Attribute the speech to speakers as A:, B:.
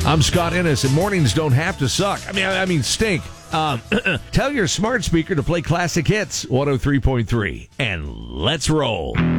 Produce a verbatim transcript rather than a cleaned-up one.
A: I'm Scott Ennis, and mornings don't have to suck. I mean, I, I mean, stink. Um, tell your smart speaker to play classic hits, one oh three point three, and let's roll.